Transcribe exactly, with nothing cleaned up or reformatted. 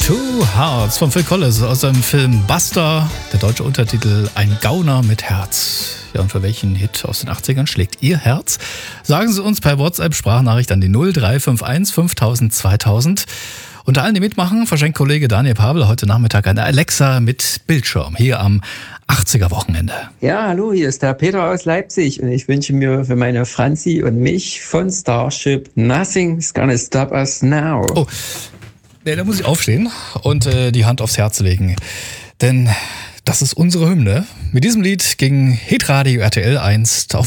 Two Hearts von Phil Collins aus dem Film Buster. Der deutsche Untertitel Ein Gauner mit Herz. Ja, und für welchen Hit aus den achtzigern schlägt Ihr Herz? Sagen Sie uns per WhatsApp-Sprachnachricht an die null drei fünf eins fünftausend zweitausend. Unter allen, die mitmachen, verschenkt Kollege Daniel Pavel heute Nachmittag eine Alexa mit Bildschirm hier am achtziger-Wochenende. Ja, hallo, hier ist der Peter aus Leipzig und ich wünsche mir für meine Franzi und mich von Starship Nothing's Gonna Stop Us Now. Oh, ja, da muss ich aufstehen und äh, die Hand aufs Herz legen, denn das ist unsere Hymne. Mit diesem Lied ging Hitradio R T L eins auf